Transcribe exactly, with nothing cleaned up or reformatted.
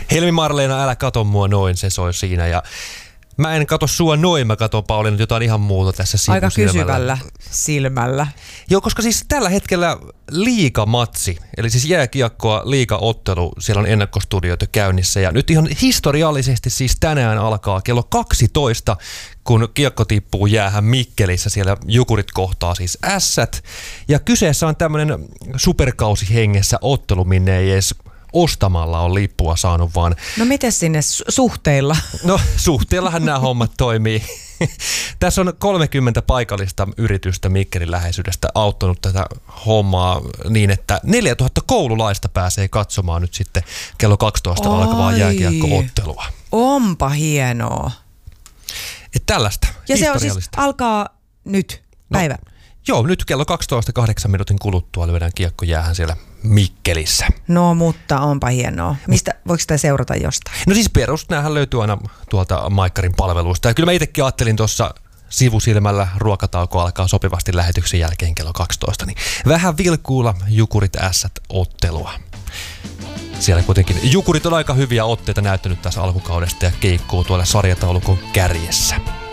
Helmi Marleena, älä kato mua noin, se soi siinä. Ja mä en kato sua noin, mä katon Pauliina jotain ihan muuta tässä sivusilmällä. Aika kysyvällä silmällä. Joo, koska siis tällä hetkellä liigamatsi, eli siis jääkiekkoa liigaottelu, siellä on ennakkostudioita käynnissä. Ja nyt ihan historiallisesti siis tänään alkaa kello kaksitoista, kun kiekko tippuu jäähän Mikkelissä. Siellä Jukurit kohtaa siis Ässät. Ja kyseessä on tämmöinen superkausi hengessä ottelu, minne ei edes ostamalla on lippua saanut, vaan... No miten sinne suhteilla? No suhteellahan nämä hommat toimii. Tässä on kolmekymmentä paikallista yritystä Mikkelin läheisyydestä auttanut tätä hommaa niin, että neljätuhatta koululaista pääsee katsomaan nyt sitten kello kaksitoista Ai. alkavaa jääkiekko-ottelua. Onpa hienoa. Et tällaista ja se on siis alkaa nyt päivä. No, joo, nyt kello kaksitoista kahdeksan minuutin kuluttua lyödään kiekko jäähän siellä Mikkelissä. No, mutta onpa hienoa. Mistä, voiko sitä seurata jostain? No siis perus, näähän löytyy aina tuolta Maikkarin palveluista. Ja kyllä mä itsekin ajattelin tuossa sivusilmällä, ruokatauko alkaa sopivasti lähetyksen jälkeen kello kaksitoista, niin vähän vilkuulla Jukurit Ässät ottelua. Siellä kuitenkin Jukurit on aika hyviä otteita näyttänyt tässä alkukaudesta ja keikkuu tuolla sarjataulukon kärjessä.